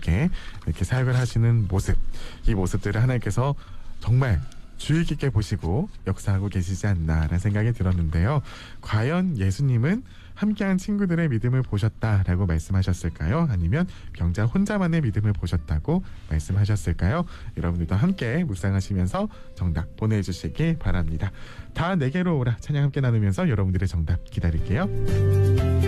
이렇게 사역을 하시는 모습, 이 모습들을 하나님께서 정말 주의 깊게 보시고 역사하고 계시지 않나라는 생각이 들었는데요. 과연 예수님은 함께한 친구들의 믿음을 보셨다라고 말씀하셨을까요? 아니면 병자 혼자만의 믿음을 보셨다고 말씀하셨을까요? 여러분들도 함께 묵상하시면서 정답 보내주시기 바랍니다. 다 내게로 오라 찬양 함께 나누면서 여러분들의 정답 기다릴게요.